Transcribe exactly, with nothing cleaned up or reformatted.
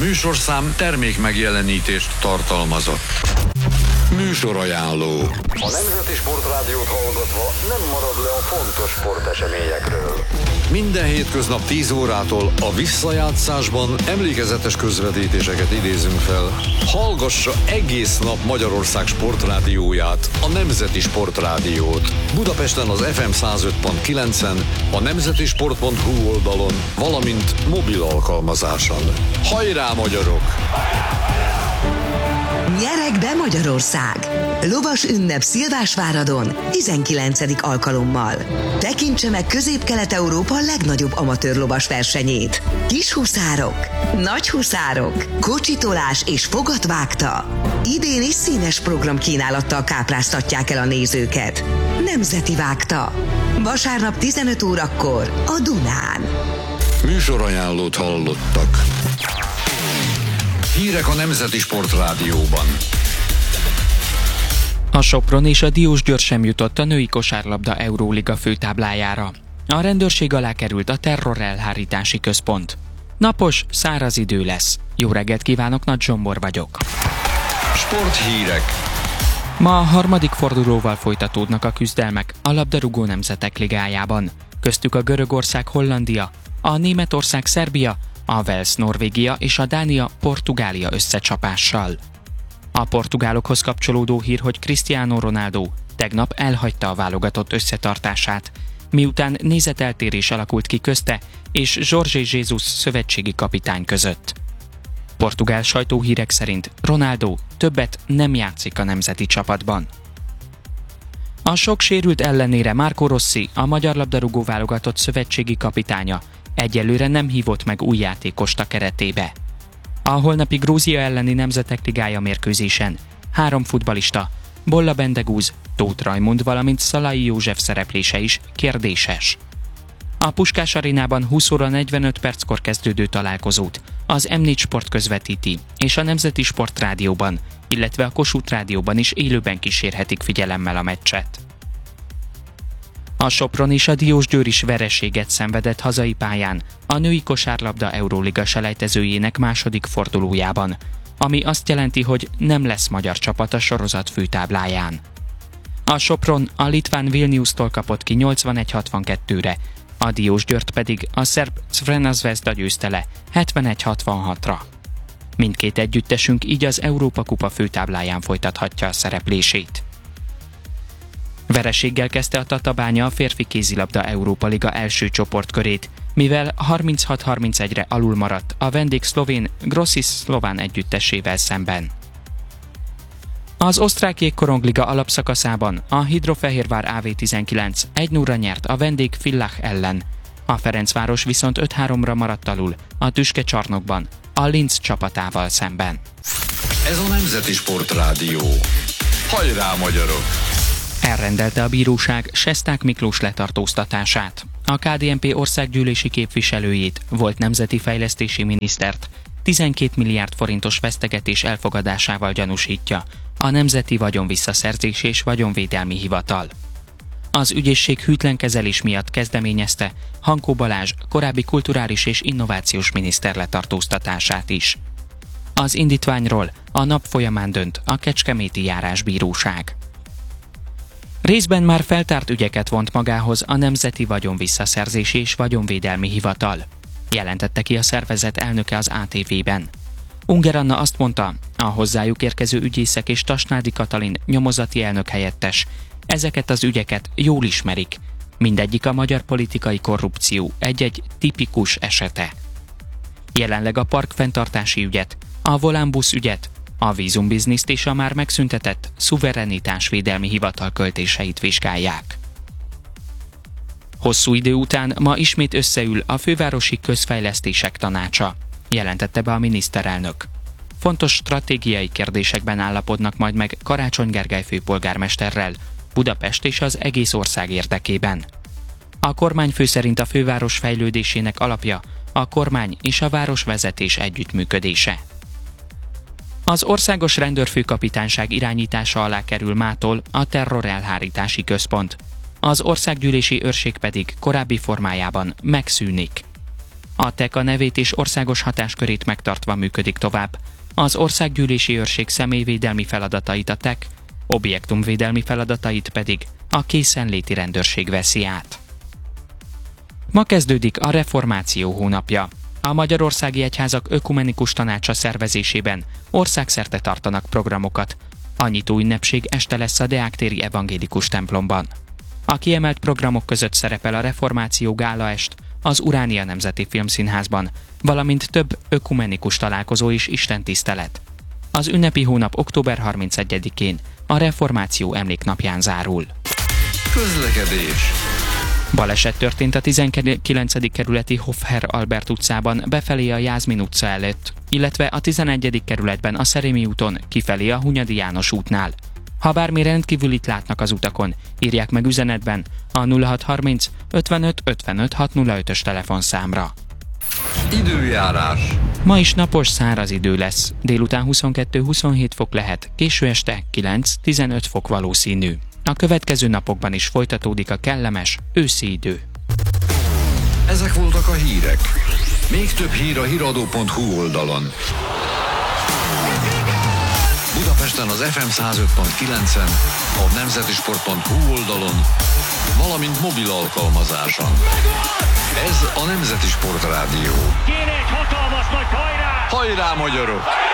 műsorszám termék megjelenítést tartalmazott. Műsorajánló. A Nemzeti Sportrádiót hallgatva nem marad le a fontos sporteseményekről. Minden hétköznap tíz órától a visszajátszásban emlékezetes közvetítéseket idézünk fel. Hallgassa egész nap Magyarország sportrádióját, a Nemzeti Sportrádiót. Budapesten az ef em száz öt pont kilencen, a nemzetisport pont hu oldalon, valamint mobil alkalmazáson. Hajrá, magyarok! Nyereg be Magyarország! Lovas ünnep Szilvásváradon tizenkilencedik alkalommal. Tekintse meg Közép-Kelet-Európa legnagyobb amatőr lovas versenyét. Kis huszárok, nagy huszárok, kocsitolás és fogatvágta. Idén is színes programkínálattal kápráztatják el a nézőket. Nemzeti vágta. Vasárnap tizenöt órakor a Dunán. Műsorajánlót hallottak. Hírek a Nemzeti Sportrádióban. A Sopron és a Diósgyőr sem jutott a női kosárlabda Euróliga főtáblájára. A rendőrség alá került a terrorelhárítási központ. Napos, száraz idő lesz. Jó reggelt kívánok, Nagy Zsombor vagyok. Sporthírek. Ma a harmadik fordulóval folytatódnak a küzdelmek a labdarúgó nemzetek ligájában. Köztük a Görögország Hollandia, a Németország Szerbia, a Wales Norvégia és a Dánia Portugália összecsapással. A portugálokhoz kapcsolódó hír, hogy Cristiano Ronaldo tegnap elhagyta a válogatott összetartását, miután nézeteltérés alakult ki közte és Jorge Jesus szövetségi kapitány között. Portugál sajtóhírek szerint Ronaldo többet nem játszik a nemzeti csapatban. A sok sérült ellenére Marco Rossi, a magyar labdarúgó válogatott szövetségi kapitánya, egyelőre nem hívott meg új játékost a keretébe. A holnapi Grúzia elleni Nemzetek Ligája mérkőzésen három futballista, Bolla Bendegúz, Tóth Rajmund, valamint Szalai József szereplése is kérdéses. A Puskás Arénában húsz óra negyvenöt perckor kezdődő találkozót az em négy Sport közvetíti, és a Nemzeti Sportrádióban, illetve a Kossuth Rádióban is élőben kísérhetik figyelemmel a meccset. A Sopron és a Diósgyőr is vereséget szenvedett hazai pályán a női kosárlabda Euróliga selejtezőjének második fordulójában, ami azt jelenti, hogy nem lesz magyar csapat a sorozat főtábláján. A Sopron a litván Vilniustól kapott ki nyolcvanegy hatvankettőre, a Diósgyőrt pedig a szerb Crvena Zvezda győzte le hetvenegy hatvanhatra. Mindkét együttesünk így az Európa-kupa főtábláján folytathatja a szereplését. Vereséggel kezdte a Tatabánya a férfi kézilabda Európa Liga első csoportkörét, mivel harminchat harmincegyre alul maradt a vendég szlovén Grossis szlován együttesével szemben. Az osztrák jégkorongliga alapszakaszában a Hidrofehérvár á vé tizenkilenc egy nulla nyert a vendég Villach ellen, a Ferencváros viszont öt háromra maradt alul a Tüske csarnokban a Linz csapatával szemben. Ez a Nemzeti Sportrádió. Hajrá, magyarok! Elrendelte a bíróság Sesták Miklós letartóztatását. A ká dé en pé országgyűlési képviselőjét, volt nemzeti fejlesztési minisztert tizenkét milliárd forintos vesztegetés elfogadásával gyanúsítja a Nemzeti Vagyonvisszaszerzési és Vagyonvédelmi Hivatal. Az ügyészség hűtlen kezelés miatt kezdeményezte Hankó Balázs korábbi kulturális és innovációs miniszter letartóztatását is. Az indítványról a nap folyamán dönt a Kecskeméti Járásbíróság. Részben már feltárt ügyeket vont magához a Nemzeti Vagyonvisszaszerzési és Vagyonvédelmi Hivatal, jelentette ki a szervezet elnöke az á té vében. Unger Anna azt mondta, a hozzájuk érkező ügyészek és Tasnádi Katalin nyomozati elnök helyettes ezeket az ügyeket jól ismerik, mindegyik a magyar politikai korrupció egy-egy tipikus esete. Jelenleg a parkfenntartási ügyet, a Volánbusz ügyet, a vízumbizniszt és a már megszüntetett szuverenitásvédelmi hivatal költéseit vizsgálják. Hosszú idő után ma ismét összeül a fővárosi közfejlesztések tanácsa, jelentette be a miniszterelnök. Fontos stratégiai kérdésekben állapodnak majd meg Karácsony Gergely főpolgármesterrel, Budapest és az egész ország érdekében. A kormányfő szerint a főváros fejlődésének alapja a kormány és a városvezetés együttműködése. Az Országos Rendőrfőkapitányság irányítása alá kerül mától a terrorelhárítási központ. Az országgyűlési őrség pedig korábbi formájában megszűnik. A té e ká nevét és országos hatáskörét megtartva működik tovább. Az Országgyűlési Őrség személyvédelmi feladatait a té e ká, objektumvédelmi feladatait pedig a készenléti rendőrség veszi át. Ma kezdődik a Reformáció hónapja. A Magyarországi Egyházak Ökumenikus Tanácsa szervezésében országszerte tartanak programokat. A nyitó ünnepség este lesz a Deák-téri evangélikus templomban. A kiemelt programok között szerepel a Reformáció gálaest az Uránia Nemzeti Filmszínházban, valamint több ökumenikus találkozó és istentisztelet. Az ünnepi hónap október harmincegyedikén, a Reformáció emléknapján zárul. Közlekedés. Baleset történt a tizenkilencedik kerületi Hofher Albert utcában befelé a Jászmin utca előtt, illetve a tizenegyedik kerületben a Szerémi úton kifelé a Hunyadi János útnál. Ha bármi rendkívülit látnak az utakon, írják meg üzenetben a nulla hat harminc ötvenöt ötvenöt hatszázötös telefonszámra. Időjárás. Ma is napos, száraz idő lesz. Délután huszonkettő-huszonhét fok lehet, késő este kilenc-tizenöt fok valószínű. A következő napokban is folytatódik a kellemes őszi idő. Ezek voltak a hírek. Még több hír a híradó pont hu oldalon. Budapesten az ef em száz öt pont kilencen, a nemzetisport pont hu oldalon, valamint mobil alkalmazáson. Ez a Nemzeti Sportrádió. Kéne egy hatalmas nagy hajrá! Hajrá, magyarok!